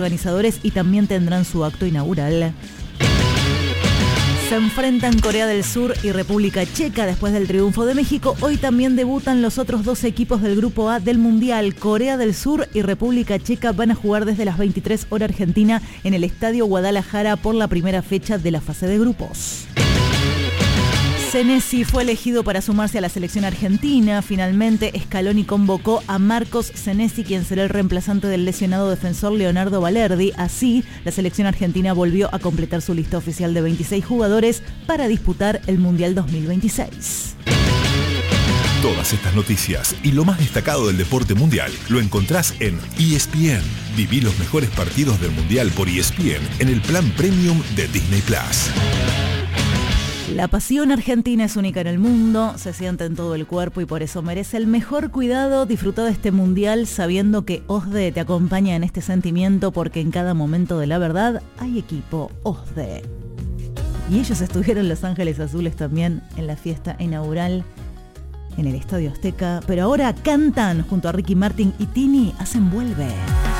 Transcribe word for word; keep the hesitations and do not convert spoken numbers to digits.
organizadores y también tendrán su acto inaugural. Se enfrentan Corea del Sur y República Checa después del triunfo de México. Hoy también debutan los otros dos equipos del Grupo A del Mundial. Corea del Sur y República Checa van a jugar desde las veintitrés horas Argentina en el Estadio Guadalajara por la primera fecha de la fase de grupos. Senesi fue elegido para sumarse a la selección argentina. Finalmente, Scaloni convocó a Marcos Senesi, quien será el reemplazante del lesionado defensor Leonardo Balerdi. Así, la selección argentina volvió a completar su lista oficial de veintiséis jugadores para disputar el Mundial dos mil veintiséis. Todas estas noticias y lo más destacado del deporte mundial lo encontrás en E S P N. Viví los mejores partidos del Mundial por E S P N en el plan premium de Disney Plus. La pasión argentina es única en el mundo, se siente en todo el cuerpo y por eso merece el mejor cuidado. Disfruta de este mundial sabiendo que OSDE te acompaña en este sentimiento, porque en cada momento de la verdad hay equipo OSDE. Y ellos estuvieron en Los Ángeles Azules también en la fiesta inaugural en el Estadio Azteca, pero ahora cantan junto a Ricky Martin y Tini, hacen Vuelve.